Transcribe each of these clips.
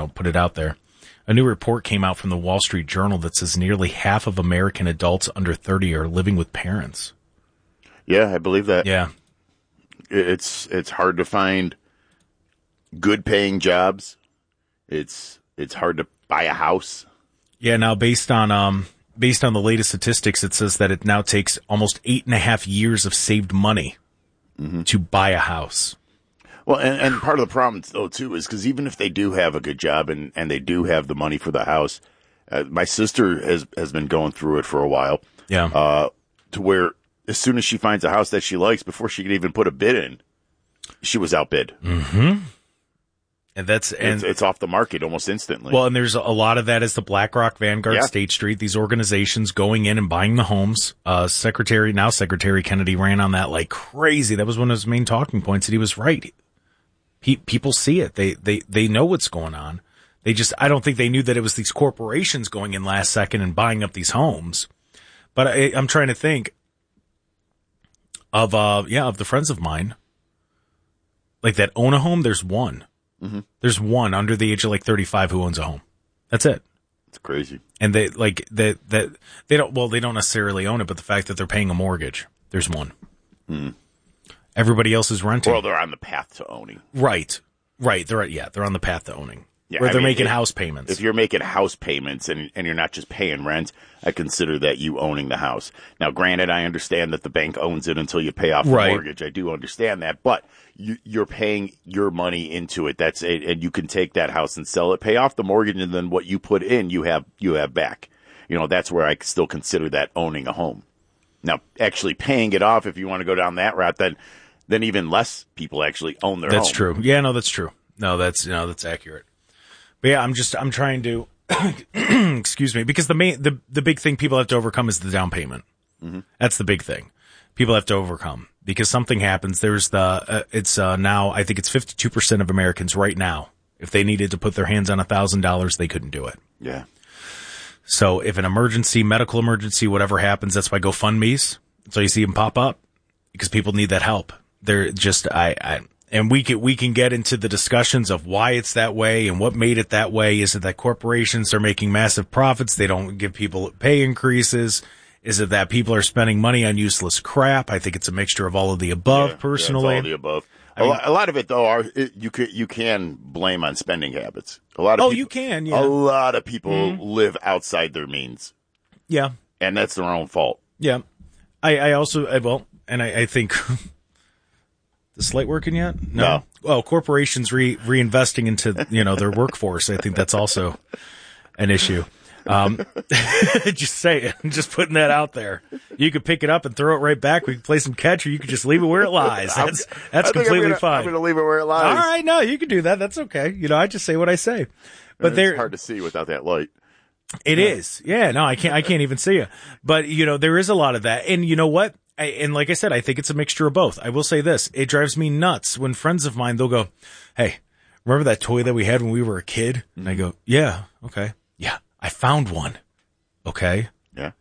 put it out there. A new report came out from the Wall Street Journal that says nearly half of American adults under 30 are living with parents. Yeah, I believe that. Yeah. It's hard to find good paying jobs. It's hard to buy a house. Yeah, now based on the latest statistics, it says that it now takes almost 8.5 years of saved money to buy a house. Well, and part of the problem, though, too, is because even if they do have a good job and they do have the money for the house, my sister has been going through it for a while. Yeah. To where as soon as she finds a house that she likes, before she can even put a bid in, she was outbid. Mm-hmm. And it's off the market almost instantly. Well, and there's a lot of that is the BlackRock, Vanguard, State Street, these organizations going in and buying the homes. Secretary Kennedy ran on that like crazy. That was one of his main talking points, and he was right. People see it. They know what's going on. I don't think they knew that it was these corporations going in last second and buying up these homes. But I'm trying to think of the friends of mine, like that own a home. There's one. Mm-hmm. There's one under the age of like 35 who owns a home. That's it. It's crazy. And they don't necessarily own it, but the fact that they're paying a mortgage, there's one. Mm. Everybody else is renting. Well, they're on the path to owning. Right. They're on the path to owning. Yeah, where they're making house payments. If you're making house payments and you're not just paying rent, I consider that you owning the house. Now, granted, I understand that the bank owns it until you pay off the mortgage. I do understand that, but you're paying your money into it. That's it, and you can take that house and sell it, pay off the mortgage, and then what you put in, you have back. That's where I still consider that owning a home. Now, actually paying it off, if you want to go down that route, then even less people actually own their home. That's true. Yeah, no, that's true. No, that's accurate. But yeah, I'm trying to, excuse me, because the big thing people have to overcome is the down payment. Mm-hmm. That's the big thing people have to overcome because something happens. There's now, I think it's 52% of Americans right now. If they needed to put their hands on $1,000, they couldn't do it. Yeah. So if an emergency, medical emergency, whatever happens, that's why GoFundMe's. So you see them pop up because people need that help. They're just, and we can get into the discussions of why it's that way and what made it that way. Is it that corporations are making massive profits? They don't give people pay increases. Is it that people are spending money on useless crap? I think it's a mixture of all of the above, personally. Yeah, it's all of the above. A lot of it, though, you can blame on spending habits. A lot of people, you can, yeah. A lot of people live outside their means. Yeah. And that's their own fault. Yeah. I think... Is light working yet? No. Well, corporations reinvesting into, their workforce. I think that's also an issue. Just saying, just putting that out there. You could pick it up and throw it right back. We could play some catch, or you could just leave it where it lies. That's completely fine. I'm going to leave it where it lies. All right, no, you can do that. That's okay. I just say what I say. But it's hard to see without that light. It is. Yeah, no, I can't even see you. But, there is a lot of that. And you know what? And like I said, I think it's a mixture of both. I will say this. It drives me nuts when friends of mine, they'll go, hey, remember that toy that we had when we were a kid? And I go, yeah, okay. Yeah, I found one. Okay. Yeah.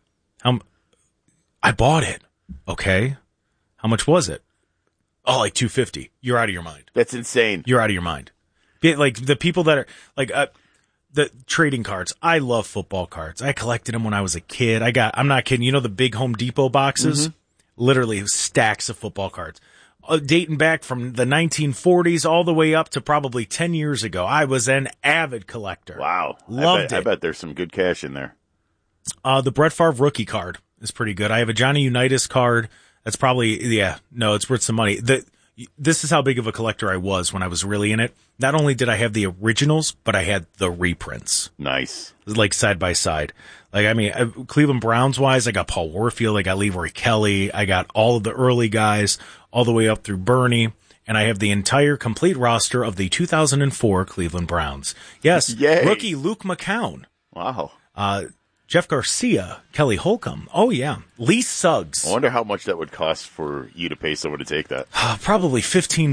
I bought it. Okay. How much was it? Oh, like $250. You're out of your mind. That's insane. You're out of your mind. Like the people that are like, the trading cards. I love football cards. I collected them when I was a kid. I'm not kidding. The big Home Depot boxes? Mm-hmm. Literally stacks of football cards. Dating back from the 1940s all the way up to probably 10 years ago. I was an avid collector. Wow. Loved it. I bet there's some good cash in there. The Brett Favre rookie card is pretty good. I have a Johnny Unitas card. That's probably, it's worth some money. This is how big of a collector I was when I was really in it. Not only did I have the originals, but I had the reprints. Nice. Like side by side. Cleveland Browns wise, I got Paul Warfield, I got Leroy Kelly, I got all of the early guys, all the way up through Bernie, and I have the entire complete roster of the 2004 Cleveland Browns. Yes, Yay. Rookie Luke McCown. Wow. Jeff Garcia, Kelly Holcomb. Oh, yeah. Lee Suggs. I wonder how much that would cost for you to pay someone to take that. Probably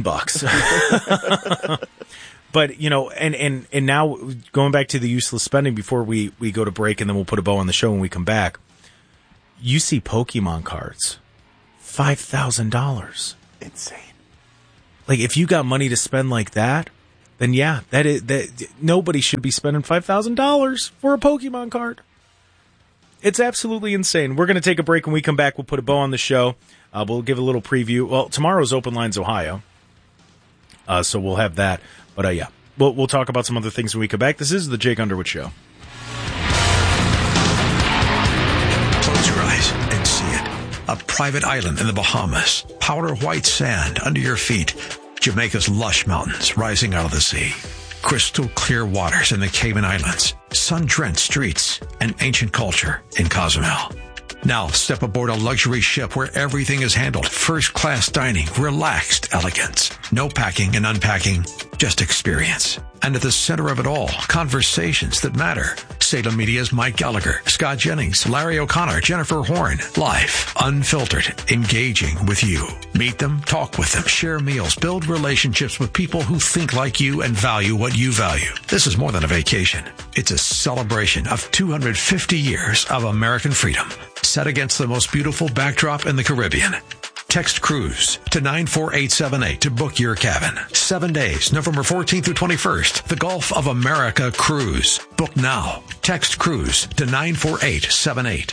$15. But, and now going back to the useless spending before we go to break and then we'll put a bow on the show when we come back. You see Pokemon cards. $5,000. Insane. Like, if you got money to spend like that, then yeah, that nobody should be spending $5,000 for a Pokemon card. It's absolutely insane. We're going to take a break. When we come back, we'll put a bow on the show. We'll give a little preview. Well, tomorrow's Open Lines Ohio, so we'll have that. But yeah, we'll talk about some other things when we come back. This is the Jake Underwood Show. Close your eyes and see it. A private island in the Bahamas. Powder white sand under your feet. Jamaica's lush mountains rising out of the sea. Crystal clear waters in the Cayman Islands. Sun-drenched streets and ancient culture in Cozumel. Now step aboard a luxury ship where everything is handled. First-class dining, relaxed elegance. No packing and unpacking, just experience. And at the center of it all, conversations that matter. Salem Media's Mike Gallagher, Scott Jennings, Larry O'Connor, Jennifer Horn. Live, unfiltered, engaging with you. Meet them, talk with them, share meals, build relationships with people who think like you and value what you value. This is more than a vacation. It's a celebration of 250 years of American freedom, set against the most beautiful backdrop in the Caribbean. Text cruise to 94878 to book your cabin. 7 days, November 14th through 21st. The Gulf of America Cruise. Book now. Text cruise to 94878.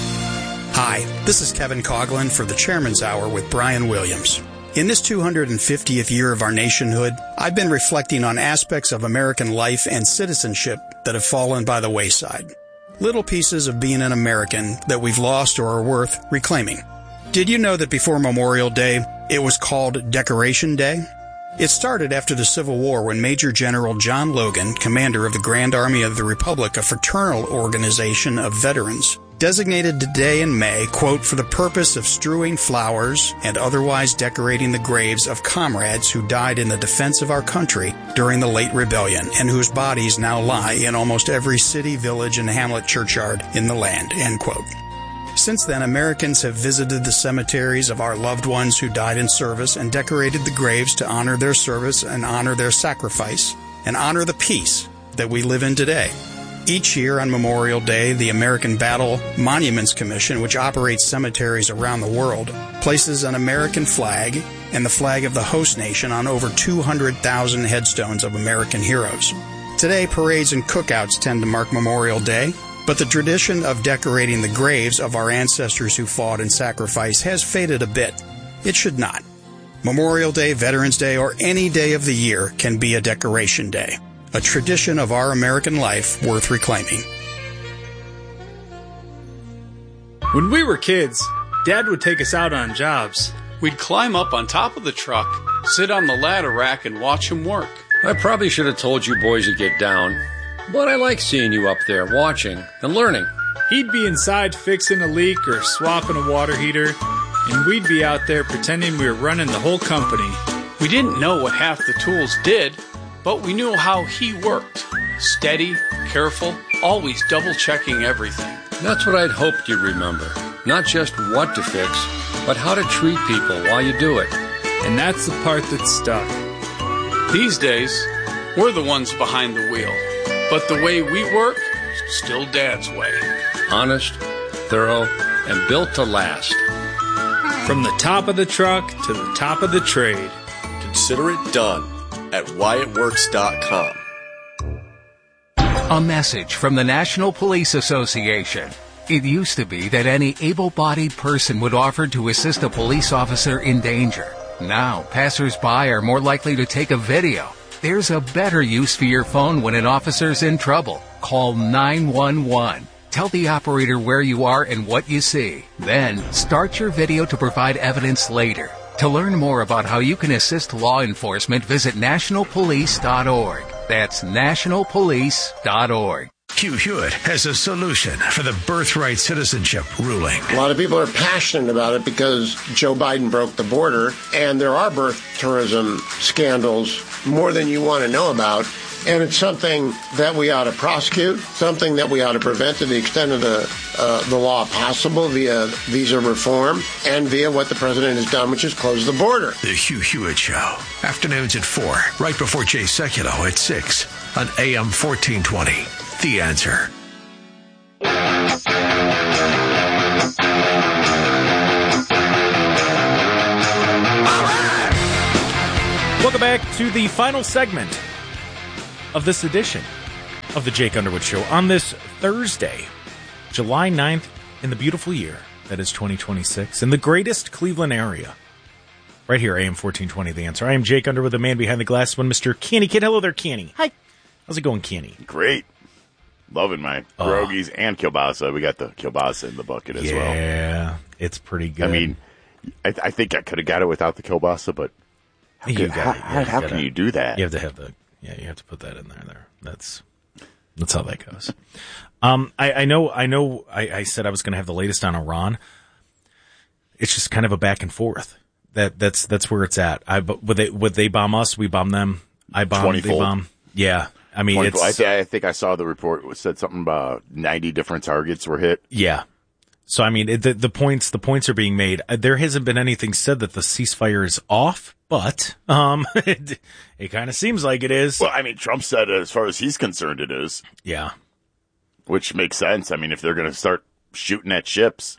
Hi, this is Kevin Coughlin for the Chairman's Hour with Brian Williams. In this 250th year of our nationhood, I've been reflecting on aspects of American life and citizenship that have fallen by the wayside. Little pieces of being an American that we've lost or are worth reclaiming. Did you know that before Memorial Day, it was called Decoration Day? It started after the Civil War when Major General John Logan, commander of the Grand Army of the Republic, a fraternal organization of veterans, designated the day in May, quote, for the purpose of strewing flowers and otherwise decorating the graves of comrades who died in the defense of our country during the late rebellion and whose bodies now lie in almost every city, village, and hamlet churchyard in the land, end quote. Since then, Americans have visited the cemeteries of our loved ones who died in service and decorated the graves to honor their service and honor their sacrifice and honor the peace that we live in today. Each year on Memorial Day, the American Battle Monuments Commission, which operates cemeteries around the world, places an American flag and the flag of the host nation on over 200,000 headstones of American heroes. Today, parades and cookouts tend to mark Memorial Day, but the tradition of decorating the graves of our ancestors who fought and sacrificed has faded a bit. It should not. Memorial Day, Veterans Day, or any day of the year can be a decoration day, a tradition of our American life worth reclaiming. When we were kids, Dad would take us out on jobs. We'd climb up on top of the truck, sit on the ladder rack, and watch him work. I probably should have told you boys to get down, but I like seeing you up there watching and learning. He'd be inside fixing a leak or swapping a water heater, and we'd be out there pretending we were running the whole company. We didn't know what half the tools did, but we knew how he worked. Steady, careful, always double-checking everything. That's what I'd hoped you'd remember. Not just what to fix, but how to treat people while you do it. And that's the part that stuck. These days, we're the ones behind the wheel. But the way we work, still Dad's way. Honest, thorough, and built to last. From the top of the truck to the top of the trade. Consider it done at WyattWorks.com. A message from the National Police Association. It used to be that any able-bodied person would offer to assist a police officer in danger. Now, passers-by are more likely to take a video. There's a better use for your phone when an officer's in trouble. Call 911. Tell the operator where you are and what you see. Then, start your video to provide evidence later. To learn more about how you can assist law enforcement, visit nationalpolice.org. That's nationalpolice.org. Hugh Hewitt has a solution for the birthright citizenship ruling. A lot of people are passionate about it because Joe Biden broke the border, and there are birth tourism scandals more than you want to know about. And it's something that we ought to prosecute, something that we ought to prevent to the extent of the law possible via visa reform and via what the president has done, which is close the border. The Hugh Hewitt Show. Afternoons at 4, right before Jay Sekulow at 6 on AM 1420. The Answer. Welcome back to the final segment of this edition of the Jake Underwood Show on this Thursday, July 9th, in the beautiful year that is 2026, in the greatest Cleveland area. Right here, AM 1420, The Answer. I am Jake Underwood, the man behind the glass, one Mr. Kenny Kidd. Hello there, Kenny. Hi. How's it going, Kenny? Great. Loving my pierogies and kielbasa. We got the kielbasa in the bucket as well. Yeah, it's pretty good. I mean, I think I could have got it without the kielbasa, but how can you do that? You have to have you have to put that in there. That's how that goes. I know. I said I was going to have the latest on Iran. It's just kind of a back and forth. That's where it's at. Would they bomb us? We bomb them. I bomb. They bomb. Yeah. I mean, I think I saw the report. It said something about 90 different targets were hit. Yeah. So I mean, the points are being made. There hasn't been anything said that the ceasefire is off, but it kind of seems like it is. Well, I mean, Trump said as far as he's concerned, it is. Yeah. Which makes sense. I mean, if they're going to start shooting at ships,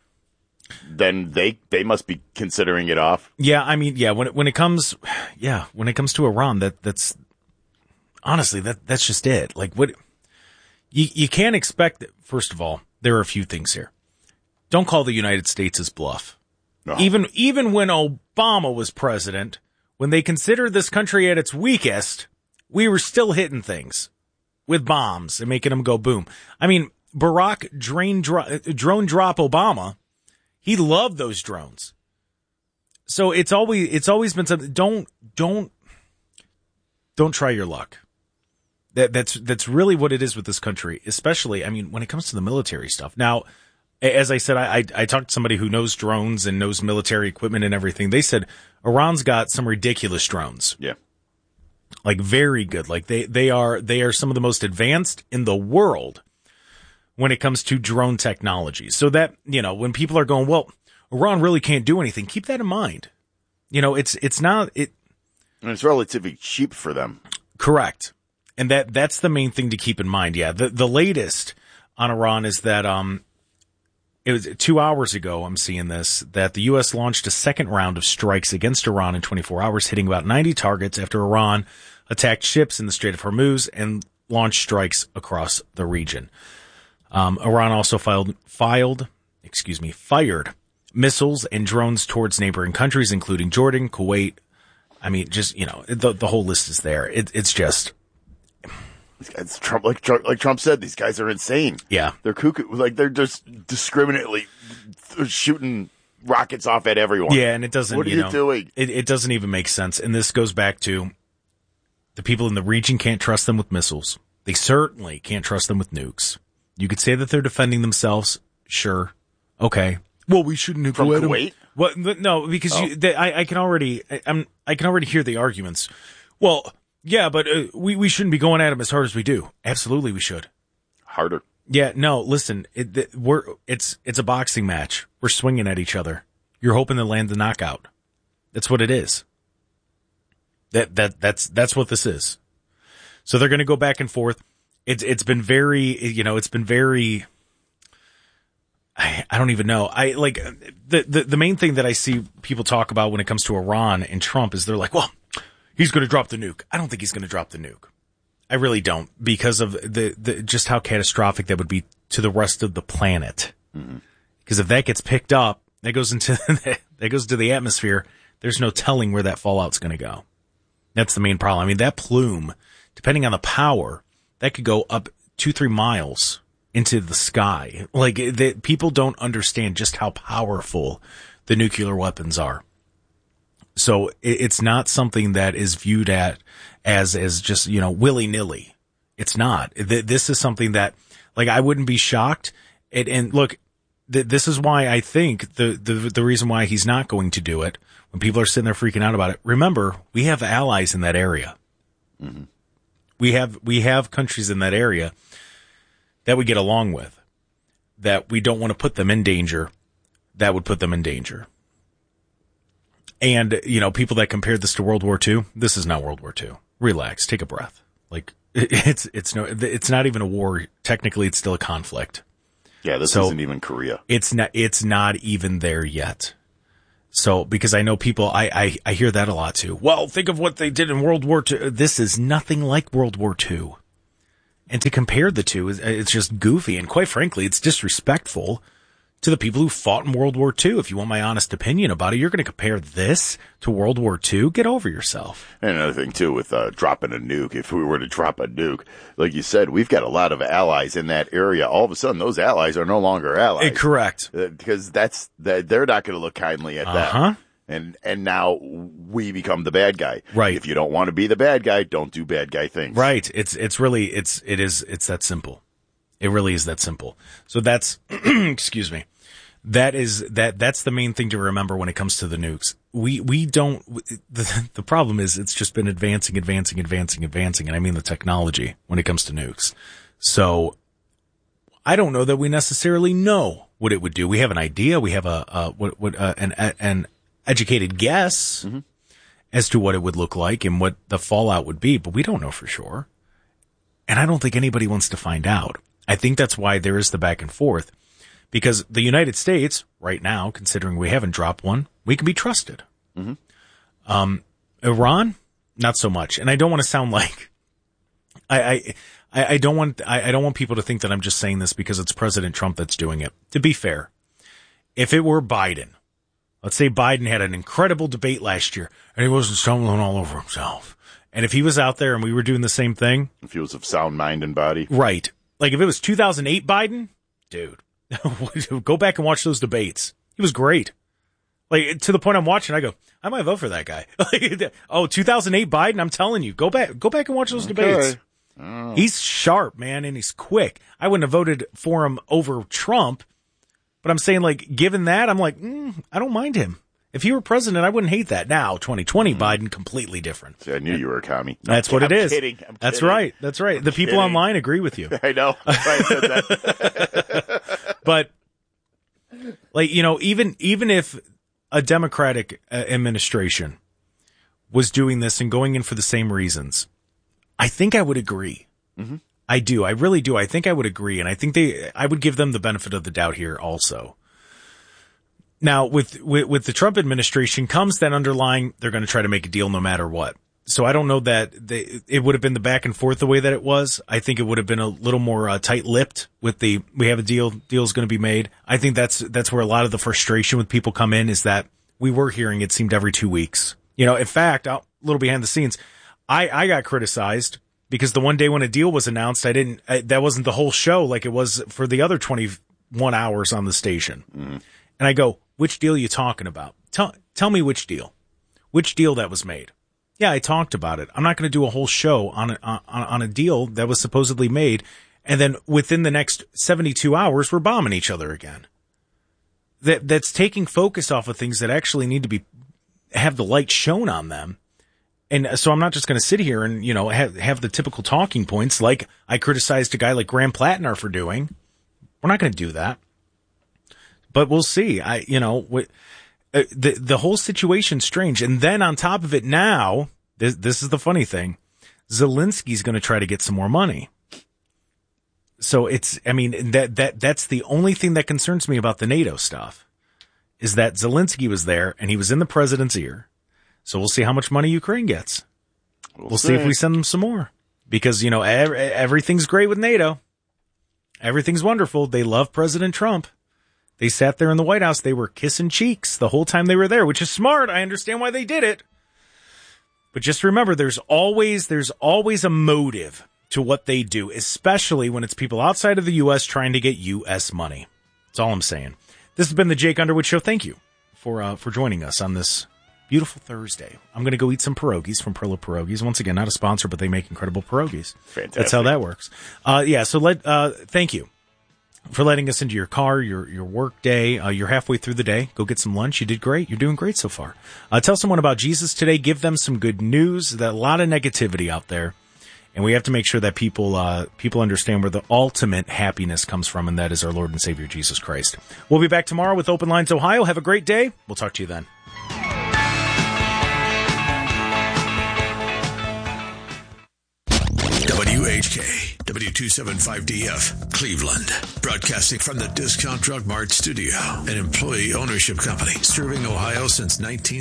then they must be considering it off. Yeah, I mean, yeah. When it comes to Iran, that's honestly that's just it. Like what you can't expect. First of all, there are a few things here. Don't call the United States as bluff. No. Even when Obama was president, when they considered this country at its weakest, we were still hitting things with bombs and making them go boom. I mean, Barack drone drop Obama. He loved those drones. So it's always been something. Don't try your luck. That's really what it is with this country, especially, I mean, when it comes to the military stuff. Now, as I said, I talked to somebody who knows drones and knows military equipment and everything. They said Iran's got some ridiculous drones. Yeah. Like very good. Like they are some of the most advanced in the world when it comes to drone technology. So that, when people are going, well, Iran really can't do anything, keep that in mind. It's not. And it's relatively cheap for them. Correct. And that's the main thing to keep in mind. Yeah. The latest on Iran is that, it was 2 hours ago, I'm seeing this, that the U.S. launched a second round of strikes against Iran in 24 hours, hitting about 90 targets after Iran attacked ships in the Strait of Hormuz and launched strikes across the region. Iran also fired missiles and drones towards neighboring countries, including Jordan, Kuwait. I mean, just, the whole list is there. It's just... It's Trump, like Trump said, these guys are insane. Yeah. They're cuckoo. Like, they're just discriminately shooting rockets off at everyone. Yeah, and it doesn't, what are you doing? It doesn't even make sense. And this goes back to the people in the region can't trust them with missiles. They certainly can't trust them with nukes. You could say that they're defending themselves. Sure. Okay. Well, we shouldn't have from Kuwait. What? No, because I can already hear the arguments. Well, yeah, but we shouldn't be going at them as hard as we do. Absolutely, we should. Harder. Yeah. No. Listen, it's a boxing match. We're swinging at each other. You're hoping to land the knockout. That's what it is. That's what this is. So they're going to go back and forth. It's been very, I don't even know. I like the main thing that I see people talk about when it comes to Iran and Trump is they're like, well, he's going to drop the nuke. I don't think he's going to drop the nuke. I really don't, because of the just how catastrophic that would be to the rest of the planet. Mm-hmm. Because if that gets picked up, that goes into the atmosphere. There's no telling where that fallout's going to go. That's the main problem. I mean, that plume, depending on the power, that could go up 2-3 miles into the sky. Like, people don't understand just how powerful the nuclear weapons are. So it's not something that is viewed as just, willy-nilly. It's not. This is something that, like, I wouldn't be shocked. And look, this is why I think the reason why he's not going to do it, when people are sitting there freaking out about it. Remember, we have allies in that area. Mm-hmm. We have countries in that area that we get along with, that we don't want to put them in danger. That would put them in danger. And, people that compared this to World War II, this is not World War II. Relax, take a breath. Like, it's not even a war. Technically, it's still a conflict. Yeah, this isn't even Korea. It's not even there yet. So, because I know people, I hear that a lot too. Well, think of what they did in World War II. This is nothing like World War II. And to compare the two, it's just goofy. And quite frankly, it's disrespectful to the people who fought in World War II. If you want my honest opinion about it, you're going to compare this to World War II? Get over yourself. And another thing, too, with dropping a nuke, if we were to drop a nuke, like you said, we've got a lot of allies in that area. All of a sudden, those allies are no longer allies. Correct. Because they're not going to look kindly at that. And now we become the bad guy. Right. If you don't want to be the bad guy, don't do bad guy things. Right. It's that simple. It really is that simple. So that's, excuse me. That's the main thing to remember when it comes to the nukes. We don't, the problem is it's just been advancing. And I mean the technology when it comes to nukes. So I don't know that we necessarily know what it would do. We have an idea. We have an educated guess as to what it would look like and what the fallout would be, but we don't know for sure. And I don't think anybody wants to find out. I think that's why there is the back and forth, because the United States right now, considering we haven't dropped one, we can be trusted. Iran, not so much. And I don't want to sound like I don't want people to think that I'm just saying this because it's President Trump that's doing it. To be fair, if it were Biden, let's say Biden had an incredible debate last year and he wasn't stumbling all over himself. And if he was out there and we were doing the same thing. If he was of sound mind and body. Right. Like if it was 2008 Biden, dude, go back and watch those debates. He was great. Like to the point I'm watching, I go, I might vote for that guy. 2008 Biden, I'm telling you, go back and watch those debates. Oh. He's sharp, man, and he's quick. I wouldn't have voted for him over Trump. But I'm saying, like, given that, I'm like, I don't mind him. If he were president, I wouldn't hate that. Now, 2020 Biden, completely different. See, I knew you were a commie. That's what it is. I'm That's kidding. right. The people online agree with you. I know. That's why I said that. But, like, even if a Democratic administration was doing this and going in for the same reasons, I think I would agree. Mm-hmm. I do. I really do. I think I would agree. And I think I would give them the benefit of the doubt here also. Now, with the Trump administration comes that underlying, they're going to try to make a deal no matter what. So I don't know that it would have been the back and forth the way that it was. I think it would have been a little more tight-lipped with we have a deal's going to be made. I think that's where a lot of the frustration with people come in, is that we were hearing it seemed every 2 weeks. In fact, a little behind the scenes, I got criticized because the one day when a deal was announced, that wasn't the whole show like it was for the other 21 hours on the station. Mm-hmm. And I go, which deal are you talking about? Tell me which deal that was made. Yeah, I talked about it. I'm not going to do a whole show on a deal that was supposedly made, and then within the next 72 hours, we're bombing each other again. That's taking focus off of things that actually need to have the light shown on them. And so I'm not just going to sit here and, have the typical talking points like I criticized a guy like Graham Platnar for doing. We're not going to do that. But we'll see. The whole situation's strange. And then on top of it now, this is the funny thing. Zelensky's going to try to get some more money. So that's the only thing that concerns me about the NATO stuff, is that Zelensky was there and he was in the president's ear. So we'll see how much money Ukraine gets. We'll see if we send them some more, because, everything's great with NATO. Everything's wonderful. They love President Trump. They sat there in the White House. They were kissing cheeks the whole time they were there, which is smart. I understand why they did it. But just remember, there's always a motive to what they do, especially when it's people outside of the U.S. trying to get U.S. money. That's all I'm saying. This has been the Jake Underwood Show. Thank you for joining us on this beautiful Thursday. I'm going to go eat some pierogies from Perla Pierogies. Once again, not a sponsor, but they make incredible pierogies. Fantastic. That's how that works. Thank you for letting us into your car, your work day. You're halfway through the day. Go get some lunch. You did great. You're doing great so far. Tell someone about Jesus today. Give them some good news. There's a lot of negativity out there, and we have to make sure that people understand where the ultimate happiness comes from, and that is our Lord and Savior Jesus Christ. We'll be back tomorrow with Open Lines Ohio. Have a great day. We'll talk to you then. WHK, 92.75 Cleveland. Broadcasting from the Discount Drug Mart studio, an employee ownership company serving Ohio since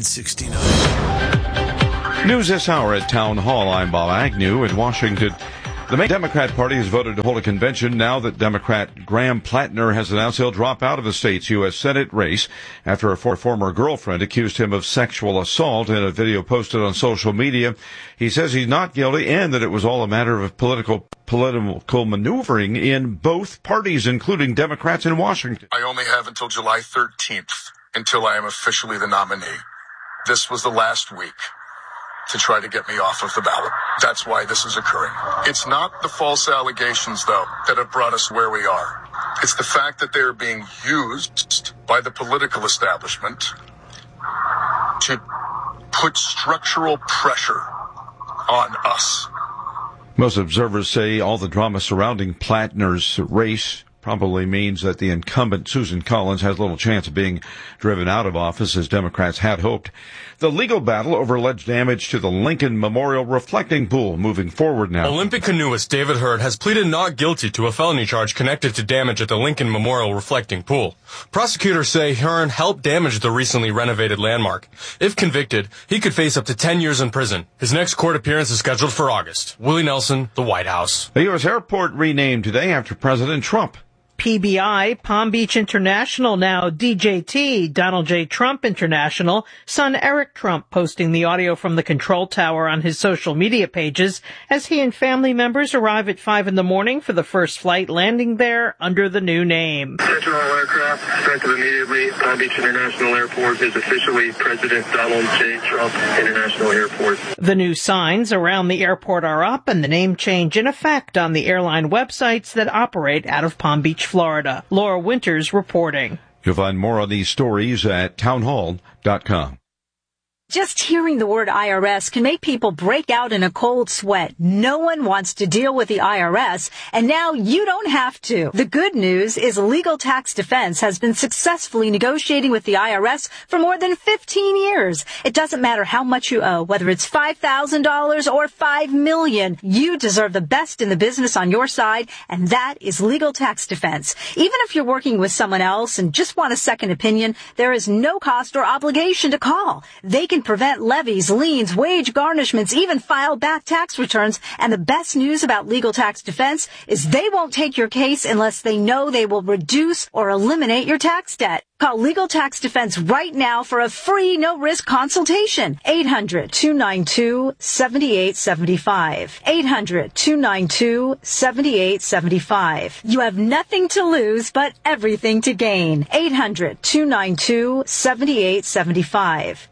1969. News this hour at Town Hall. I'm Bob Agnew in Washington. The main Democrat Party has voted to hold a convention now that Democrat Graham Plattner has announced he'll drop out of the state's U.S. Senate race after a former girlfriend accused him of sexual assault in a video posted on social media. He says he's not guilty and that it was all a matter of political maneuvering in both parties, including Democrats in Washington. I only have until July 13th until I am officially the nominee. This was the last week to try to get me off of the ballot. That's why this is occurring. It's not the false allegations, though, that have brought us where we are. It's the fact that they're being used by the political establishment to put structural pressure on us. Most observers say all the drama surrounding Plattner's race probably means that the incumbent Susan Collins has little chance of being driven out of office, as Democrats had hoped. The legal battle over alleged damage to the Lincoln Memorial reflecting pool moving forward now. Olympic canoeist David Hurd has pleaded not guilty to a felony charge connected to damage at the Lincoln Memorial reflecting pool. Prosecutors say Hearn helped damage the recently renovated landmark. If convicted, he could face up to 10 years in prison. His next court appearance is scheduled for August. Willie Nelson, the White House. The U.S. airport renamed today after President Trump. PBI, Palm Beach International, now DJT, Donald J. Trump International. Son Eric Trump posting the audio from the control tower on his social media pages as he and family members arrive at 5 a.m. for the first flight landing there under the new name. Central aircraft, effective immediately. Palm Beach International Airport is officially President Donald J. Trump International Airport. The new signs around the airport are up and the name change in effect on the airline websites that operate out of Palm Beach, Florida. Laura Winters reporting. You'll find more on these stories at townhall.com. Just hearing the word IRS can make people break out in a cold sweat. No one wants to deal with the IRS, and now you don't have to. The good news is Legal Tax Defense has been successfully negotiating with the IRS for more than 15 years. It doesn't matter how much you owe, whether it's $5,000 or $5 million. You deserve the best in the business on your side, and that is Legal Tax Defense. Even if you're working with someone else and just want a second opinion, there is no cost or obligation to call. They can prevent levies, liens, wage garnishments, even file back tax returns. And the best news about Legal Tax Defense is they won't take your case unless they know they will reduce or eliminate your tax debt. Call Legal Tax Defense right now for a free, no-risk consultation. 800-292-7875. 800-292-7875. You have nothing to lose but everything to gain. 800-292-7875.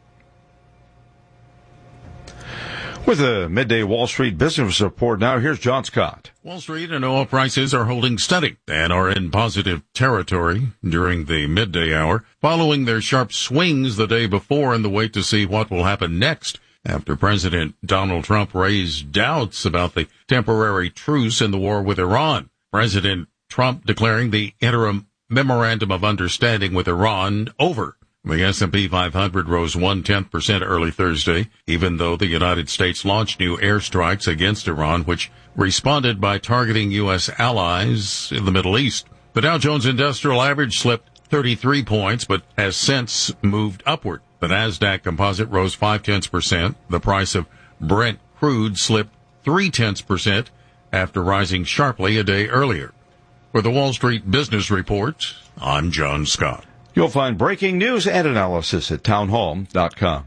With a midday Wall Street business report now, here's John Scott. Wall Street and oil prices are holding steady and are in positive territory during the midday hour, following their sharp swings the day before in the wait to see what will happen next after President Donald Trump raised doubts about the temporary truce in the war with Iran. President Trump declaring the interim memorandum of understanding with Iran over. The S&P 500 rose 0.1% early Thursday, even though the United States launched new airstrikes against Iran, which responded by targeting U.S. allies in the Middle East. The Dow Jones Industrial Average slipped 33 points, but has since moved upward. The Nasdaq Composite rose 0.5%. The price of Brent crude slipped 0.3% after rising sharply a day earlier. For the Wall Street Business Report, I'm John Scott. You'll find breaking news and analysis at townhall.com.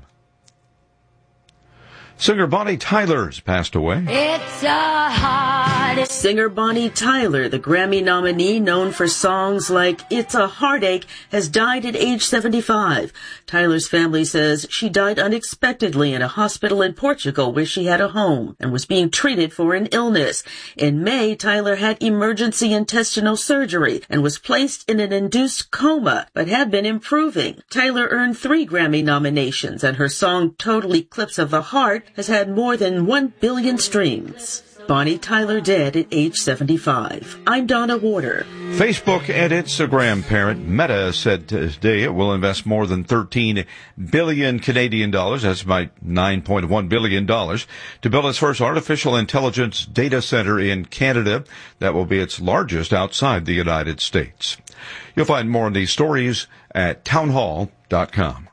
Singer Bonnie Tyler's passed away. It's a heartache. Singer Bonnie Tyler, the Grammy nominee known for songs like It's a Heartache, has died at age 75. Tyler's family says she died unexpectedly in a hospital in Portugal where she had a home and was being treated for an illness. In May, Tyler had emergency intestinal surgery and was placed in an induced coma, but had been improving. Tyler earned 3 Grammy nominations, and her song Total Eclipse of the Heart has had more than 1 billion streams. Bonnie Tyler dead at age 75. I'm Donna Warder. Facebook and Instagram parent Meta said today it will invest more than 13 billion Canadian dollars, that's about $9.1 billion, to build its first artificial intelligence data center in Canada. That will be its largest outside the United States. You'll find more on these stories at townhall.com.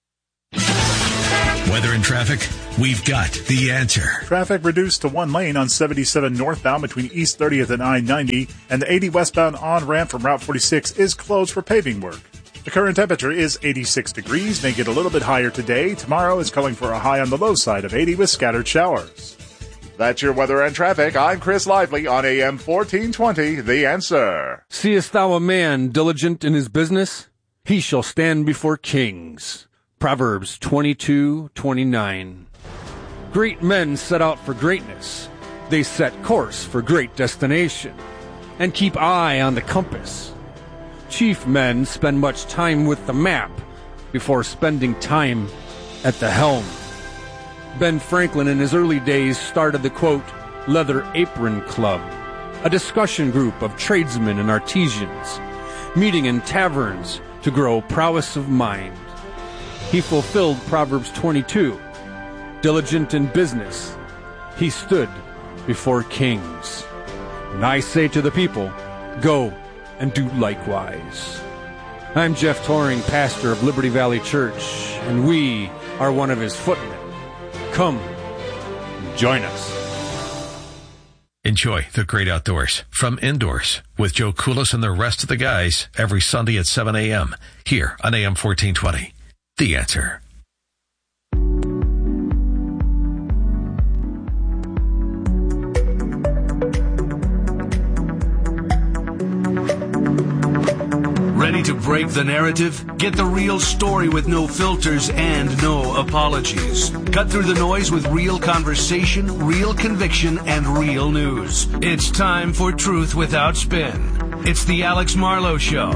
Weather and traffic, we've got the answer. Traffic reduced to one lane on 77 northbound between East 30th and I-90, and the 80 westbound on-ramp from Route 46 is closed for paving work. The current temperature is 86 degrees, may get a little bit higher today. Tomorrow is calling for a high on the low side of 80 with scattered showers. That's your weather and traffic. I'm Chris Lively on AM 1420, The Answer. Seest thou a man diligent in his business? He shall stand before kings. Proverbs 22:29. Great men set out for greatness. They set course for great destination, and keep eye on the compass. Chief men spend much time with the map before spending time at the helm. Ben Franklin in his early days started the, quote, Leather Apron Club, a discussion group of tradesmen and artisans, meeting in taverns to grow prowess of mind. He fulfilled Proverbs 22. Diligent in business, he stood before kings. And I say to the people, go and do likewise. I'm Jeff Toring, pastor of Liberty Valley Church, and we are one of his footmen. Come, join us. Enjoy the great outdoors from Indoors with Joe Koulis and the rest of the guys every Sunday at 7 a.m. here on AM 1420. The Answer. Ready to break the narrative? Get the real story with no filters and no apologies. Cut through the noise with real conversation, real conviction, and real news. It's time for Truth Without Spin. It's the Alex Marlowe Show.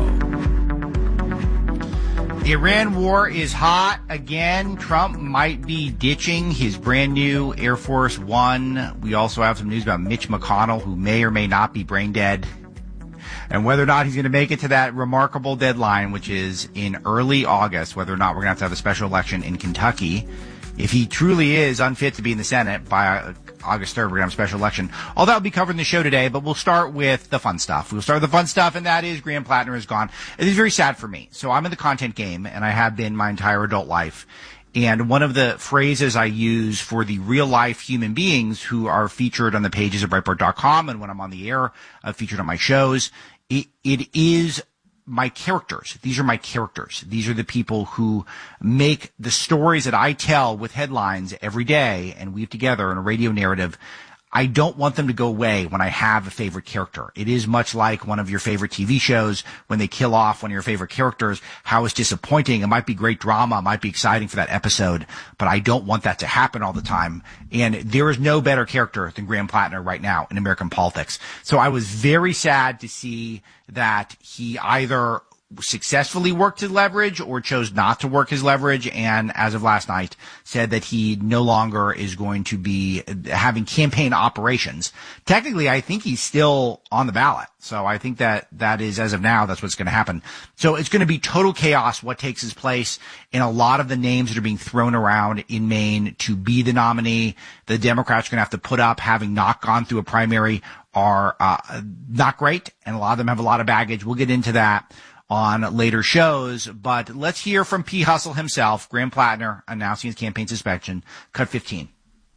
The Iran war is hot again. Trump might be ditching his brand new Air Force One. We also have some news about Mitch McConnell, who may or may not be brain dead, and whether or not he's going to make it to that remarkable deadline, which is in early August, whether or not we're going to have a special election in Kentucky. If he truly is unfit to be in the Senate by August 3rd, we're going to have a special election. All that will be covered in the show today, but we'll start with the fun stuff. We'll start with the fun stuff, and that is Graham Plattner is gone. It is very sad for me. So I'm in the content game, and I have been my entire adult life. And one of the phrases I use for the real-life human beings who are featured on the pages of Breitbart.com and when I'm on the air, featured on my shows, it is my characters. These are my characters. These are the people who make the stories that I tell with headlines every day and weave together in a radio narrative. I don't want them to go away when I have a favorite character. It is much like one of your favorite TV shows when they kill off one of your favorite characters. How it's disappointing. It might be great drama. It might be exciting for that episode, but I don't want that to happen all the time. And there is no better character than Graham Plattner right now in American politics. So I was very sad to see that he either successfully worked his leverage or chose not to work his leverage, and as of last night said that he no longer is going to be having campaign operations. Technically, I think he's still on the ballot. So I think that is, as of now, that's what's going to happen. So it's going to be total chaos what takes his place in a lot of the names that are being thrown around in Maine to be the nominee. The Democrats are going to have to put up, having not gone through a primary, are not great, and a lot of them have a lot of baggage. We'll get into that on later shows, but let's hear from P. Hustle himself, Graham Plattner, announcing his campaign suspension. Cut 15.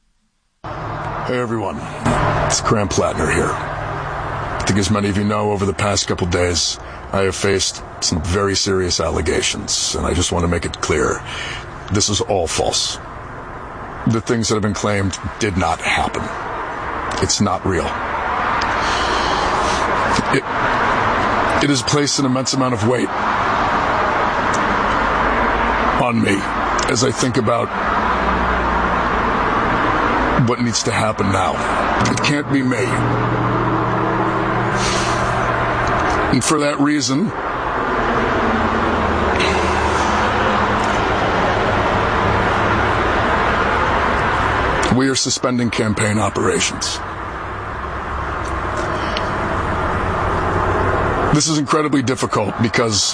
Hey everyone, it's Graham Plattner here. I think as many of you know, over the past couple days, I have faced some very serious allegations, and I just want to make it clear, this is all false. The things that have been claimed did not happen. It's not real. It has placed an immense amount of weight on me as I think about what needs to happen now. It can't be me. And for that reason, we are suspending campaign operations. This is incredibly difficult because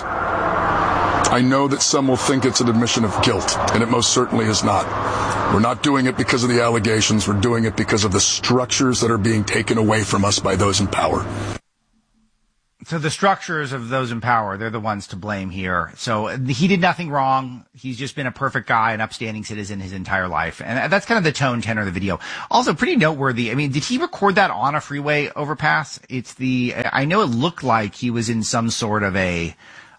I know that some will think it's an admission of guilt, and it most certainly is not. We're not doing it because of the allegations. We're doing it because of the structures that are being taken away from us by those in power. So the structures of those in power, they're the ones to blame here. So he did nothing wrong. He's just been a perfect guy, an upstanding citizen his entire life. And that's kind of the tone tenor of the video. Also pretty noteworthy. I mean, did he record that on a freeway overpass? I know it looked like he was in some sort of a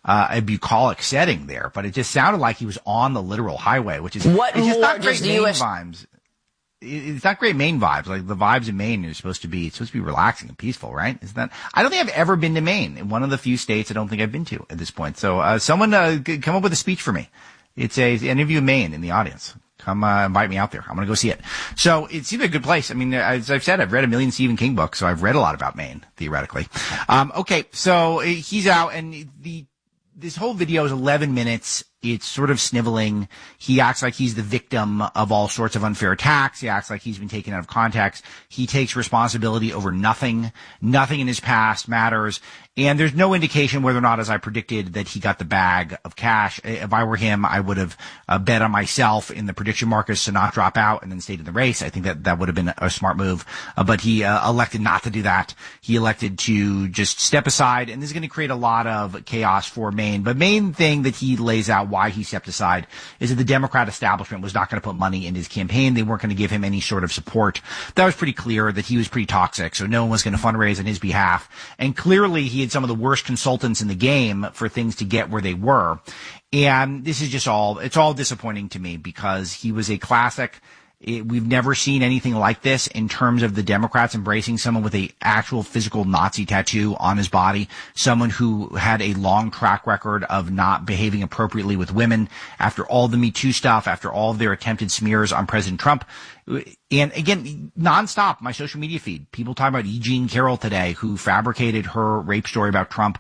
bucolic setting there, but it just sounded like he was on the literal highway, which is what it's just more not great does the Maine U.S. vibes. It's not great Maine vibes. Like the vibes in Maine it's supposed to be relaxing and peaceful, right? Isn't that? I don't think I've ever been to Maine. One of the few states I don't think I've been to at this point. So, someone, come up with a speech for me. It's an interview in Maine in the audience. Come, invite me out there. I'm going to go see it. So it seems like a good place. I mean, as I've said, I've read a million Stephen King books, so I've read a lot about Maine, theoretically. Okay. So he's out and this whole video is 11 minutes. It's sort of sniveling. He acts like he's the victim of all sorts of unfair attacks. He acts like he's been taken out of context. He takes responsibility over nothing. Nothing in his past matters. And there's no indication whether or not, as I predicted, that he got the bag of cash. If I were him, I would have bet on myself in the prediction markets to not drop out and then stayed in the race. I think that would have been a smart move. But he elected not to do that. He elected to just step aside, and this is going to create a lot of chaos for Maine. But main thing that he lays out why he stepped aside is that the Democrat establishment was not going to put money in his campaign. They weren't going to give him any sort of support. That was pretty clear that he was pretty toxic, so no one was going to fundraise on his behalf. And clearly he had some of the worst consultants in the game for things to get where they were. And this is just it's all disappointing to me because he was a classic. We've never seen anything like this in terms of the Democrats embracing someone with a actual physical Nazi tattoo on his body, someone who had a long track record of not behaving appropriately with women after all the Me Too stuff, after all of their attempted smears on President Trump. And again, nonstop, my social media feed, people talking about E. Jean Carroll today, who fabricated her rape story about Trump.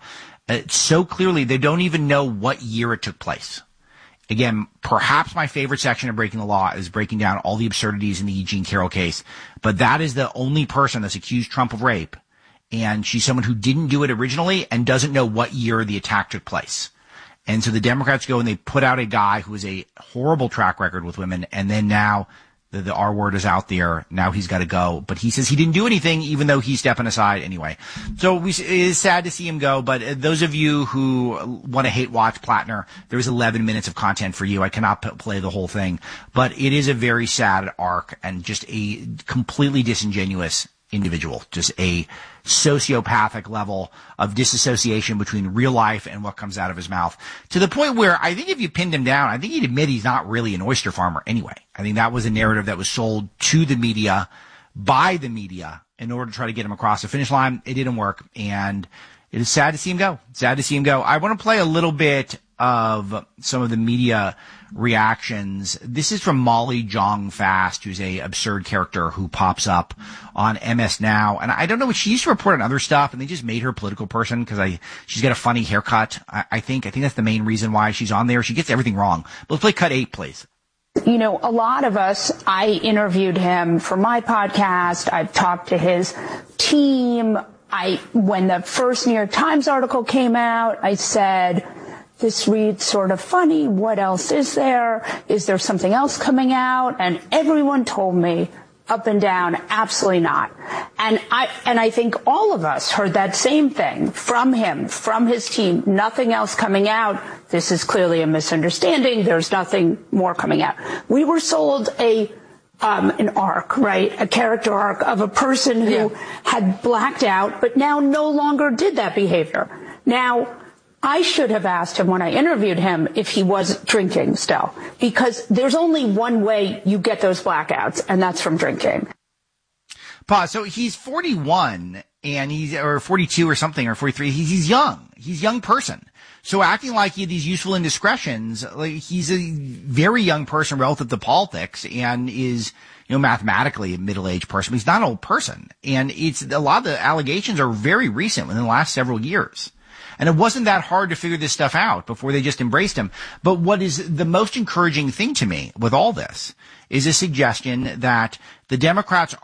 So clearly, they don't even know what year it took place. Again, perhaps my favorite section of Breaking the Law is breaking down all the absurdities in the E. Jean Carroll case. But that is the only person that's accused Trump of rape. And she's someone who didn't do it originally and doesn't know what year the attack took place. And so the Democrats go and they put out a guy who has a horrible track record with women. And then now the R word is out there. Now he's got to go. But he says he didn't do anything, even though he's stepping aside anyway. So it is sad to see him go. But those of you who want to hate watch Plattner, there's 11 minutes of content for you. I cannot play the whole thing. But it is a very sad arc and just a completely disingenuous individual. Just a sociopathic level of disassociation between real life and what comes out of his mouth, to the point where I think if you pinned him down, I think he'd admit he's not really an oyster farmer anyway. I think that was a narrative that was sold to the media by the media in order to try to get him across the finish line. It didn't work, and it is sad to see him go. Sad to see him go. I want to play a little bit of some of the media reactions. This is from Molly Jong Fast, who's a absurd character who pops up on MS Now. And I don't know, she used to report on other stuff, and they just made her a political person because she's got a funny haircut. I think that's the main reason why she's on there. She gets everything wrong. But let's play cut 8, please. You know, a lot of us, I interviewed him for my podcast. I've talked to his team. When the first New York Times article came out, I said, this reads sort of funny. What else is there? Is there something else coming out? And everyone told me up and down, absolutely not. And I think all of us heard that same thing from him, from his team. Nothing else coming out. This is clearly a misunderstanding. There's nothing more coming out. We were sold an arc, right? A character arc of a person who had blacked out, but now no longer did that behavior. Now, I should have asked him when I interviewed him if he was drinking still, because there's only one way you get those blackouts, and that's from drinking. Pause. So he's 41 and or 42 or something, or 43. He's young. He's a young person. So acting like he had these useful indiscretions, like he's a very young person relative to politics and is, mathematically a middle-aged person. But he's not an old person. And a lot of the allegations are very recent, within the last several years. And it wasn't that hard to figure this stuff out before they just embraced him. But what is the most encouraging thing to me with all this is a suggestion that the Democrats are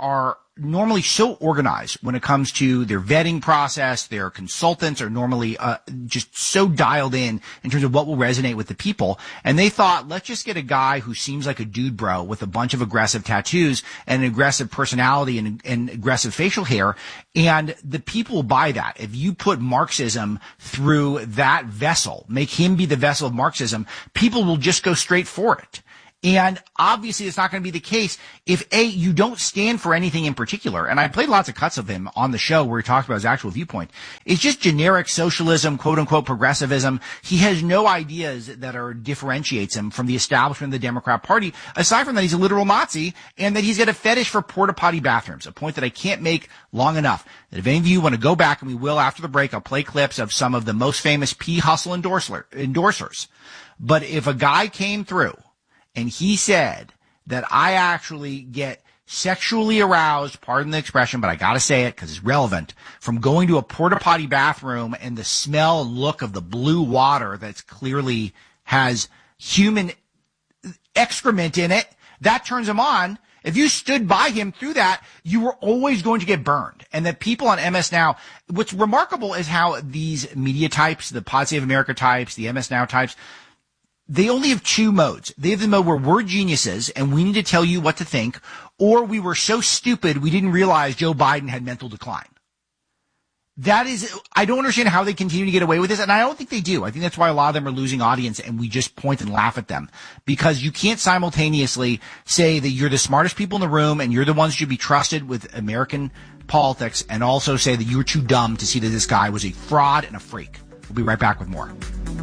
normally so organized when it comes to their vetting process. Their consultants are normally just so dialed in terms of what will resonate with the people. And they thought, let's just get a guy who seems like a dude bro with a bunch of aggressive tattoos and an aggressive personality and aggressive facial hair. And the people will buy that. If you put Marxism through that vessel, make him be the vessel of Marxism, people will just go straight for it. And obviously it's not going to be the case if you don't stand for anything in particular. And I played lots of cuts of him on the show where he talked about his actual viewpoint. It's just generic socialism, quote unquote progressivism. He has no ideas that differentiates him from the establishment of the Democrat Party, aside from that he's a literal Nazi and that he's got a fetish for porta potty bathrooms, a point that I can't make long enough. That if any of you want to go back, and we will after the break, I'll play clips of some of the most famous P-Hustle endorsers. But if a guy came through and he said that I actually get sexually aroused, pardon the expression, but I gotta say it because it's relevant, from going to a porta potty bathroom and the smell and look of the blue water that's clearly has human excrement in it, that turns him on. If you stood by him through that, you were always going to get burned. And that people on MS Now, what's remarkable is how these media types, the Pod Save America types, the MS Now types, they only have two modes. They have the mode where we're geniuses and we need to tell you what to think, or we were so stupid we didn't realize Joe Biden had mental decline. That is, I don't understand how they continue to get away with this, and I don't think they do. I think that's why a lot of them are losing audience and we just point and laugh at them. Because you can't simultaneously say that you're the smartest people in the room and you're the ones who should be trusted with American politics and also say that you were too dumb to see that this guy was a fraud and a freak. We'll be right back with more.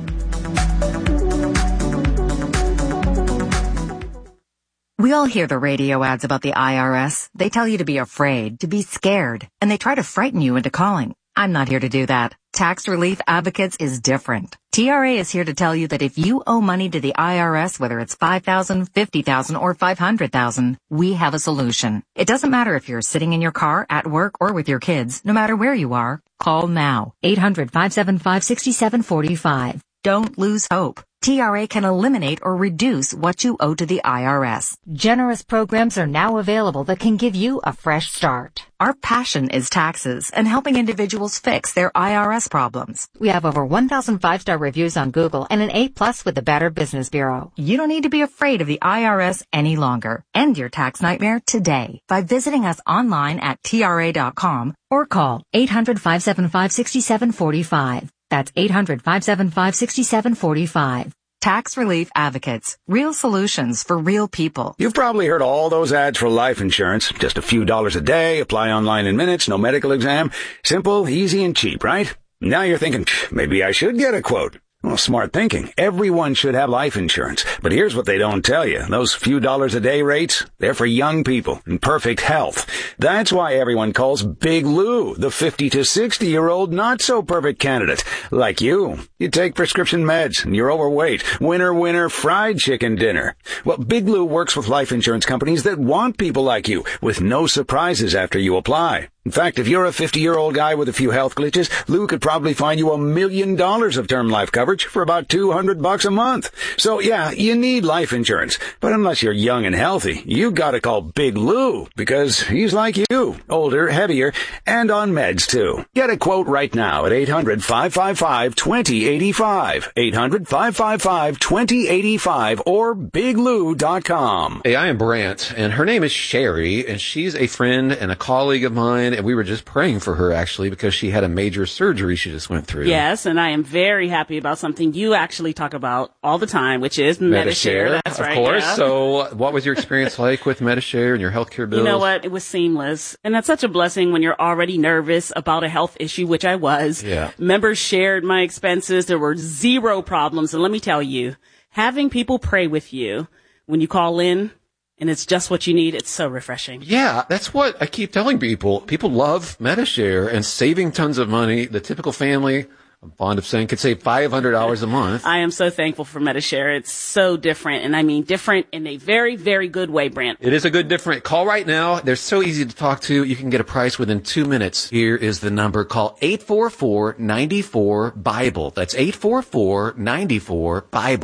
We all hear the radio ads about the IRS. They tell you to be afraid, to be scared, and they try to frighten you into calling. I'm not here to do that. Tax Relief Advocates is different. TRA is here to tell you that if you owe money to the IRS, whether it's $5,000, $50,000, or $500,000, we have a solution. It doesn't matter if you're sitting in your car, at work, or with your kids. No matter where you are, call now. 800-575-6745. Don't lose hope. TRA can eliminate or reduce what you owe to the IRS. Generous programs are now available that can give you a fresh start. Our passion is taxes and helping individuals fix their IRS problems. We have over 1,000 5-star reviews on Google and an A+ with the Better Business Bureau. You don't need to be afraid of the IRS any longer. End your tax nightmare today by visiting us online at TRA.com or call 800-575-6745. That's 800-575-6745. Tax Relief Advocates. Real solutions for real people. You've probably heard all those ads for life insurance. Just a few dollars a day, apply online in minutes, no medical exam. Simple, easy, and cheap, right? Now you're thinking, maybe I should get a quote. Well, smart thinking. Everyone should have life insurance. But here's what they don't tell you. Those few dollars a day rates, they're for young people in perfect health. That's why everyone calls Big Lou the 50 to 60-year-old not-so-perfect candidate. Like you. You take prescription meds and you're overweight. Winner, winner, fried chicken dinner. Well, Big Lou works with life insurance companies that want people like you with no surprises after you apply. In fact, if you're a 50-year-old guy with a few health glitches, Lou could probably find you $1 million of term life coverage for about $200 a month. So yeah, you need life insurance. But unless you're young and healthy, you gotta call Big Lou because he's like you, older, heavier, and on meds too. Get a quote right now at 800-555-2085. 800-555-2085 or biglou.com. Hey, I am Brant, and her name is Sherry, and she's a friend and a colleague of mine. And we were just praying for her, actually, because she had a major surgery she just went through. Yes, and I am very happy about something you actually talk about all the time, which is Medi-Share. That's right. Of course. Yeah. So what was your experience like with Medi-Share and your healthcare bills? You know what? It was seamless. And that's such a blessing when you're already nervous about a health issue, which I was. Yeah. Members shared my expenses. There were zero problems. And let me tell you, having people pray with you when you call in, and it's just what you need. It's so refreshing. Yeah, that's what I keep telling people. People love Medi-Share and saving tons of money. The typical family, I'm fond of saying, could save $500 a month. I am so thankful for Medi-Share. It's so different, and I mean different in a very, very good way, Brent. It is a good different. Call right now. They're so easy to talk to. You can get a price within 2 minutes. Here is the number. Call 844-94-BIBLE. That's 844-94-BIBLE.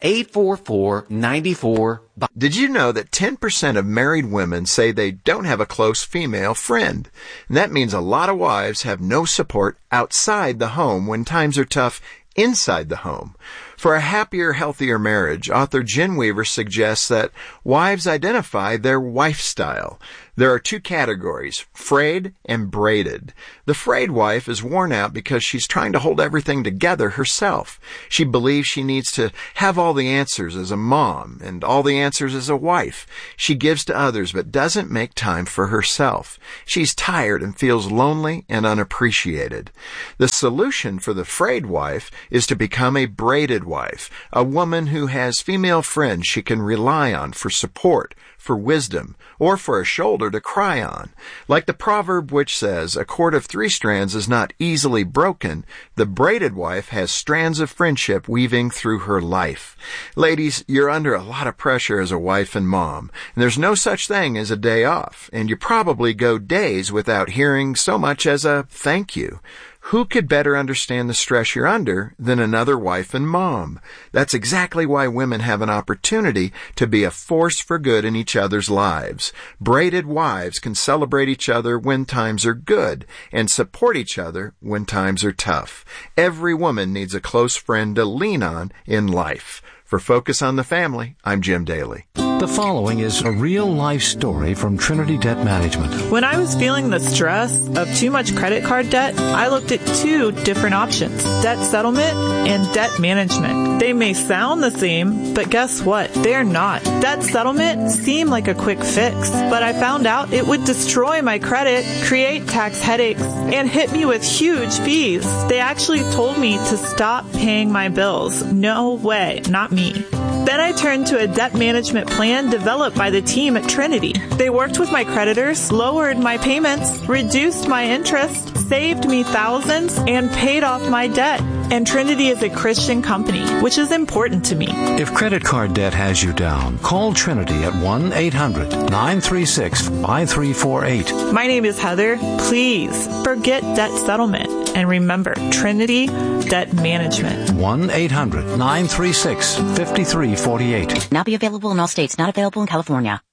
844-94. Did you know that 10% of married women say they don't have a close female friend? And that means a lot of wives have no support outside the home when times are tough inside the home. For a happier, healthier marriage, author Jen Weaver suggests that wives identify their wife style. There are two categories, frayed and braided. The frayed wife is worn out because she's trying to hold everything together herself. She believes she needs to have all the answers as a mom and all the answers as a wife. She gives to others but doesn't make time for herself. She's tired and feels lonely and unappreciated. The solution for the frayed wife is to become a braided wife, a woman who has female friends she can rely on for support, for wisdom, or for a shoulder to cry on. Like the proverb which says, a cord of 3 strands is not easily broken, the braided wife has strands of friendship weaving through her life. Ladies, you're under a lot of pressure as a wife and mom, and there's no such thing as a day off, and you probably go days without hearing so much as a thank you. Who could better understand the stress you're under than another wife and mom? That's exactly why women have an opportunity to be a force for good in each other's lives. Braided wives can celebrate each other when times are good and support each other when times are tough. Every woman needs a close friend to lean on in life. For Focus on the Family, I'm Jim Daly. The following is a real-life story from Trinity Debt Management. When I was feeling the stress of too much credit card debt, I looked at 2 different options, debt settlement and debt management. They may sound the same, but guess what? They're not. Debt settlement seemed like a quick fix, but I found out it would destroy my credit, create tax headaches, and hit me with huge fees. They actually told me to stop paying my bills. No way, not me. Then I turned to a debt management plan developed by the team at Trinity. They worked with my creditors, lowered my payments, reduced my interest, saved me thousands, and paid off my debt. And Trinity is a Christian company, which is important to me. If credit card debt has you down, call Trinity at 1-800-936-5348. My name is Heather. Please forget debt settlement. And remember, Trinity Debt Management. 1-800-936-5348. Now be available in all states, not available in California.